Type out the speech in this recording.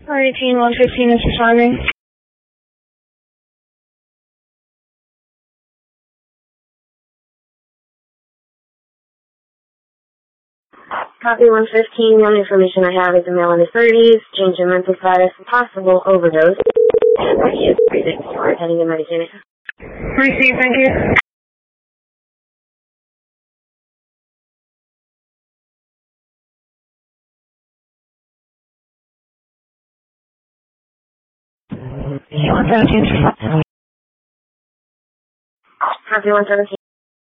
18 115 is responding. Copy 115, the only information I have is a male in his 30s, change in mental status, possible overdose. He is breathing, heading in medication. Receive, thank you. Copy 117.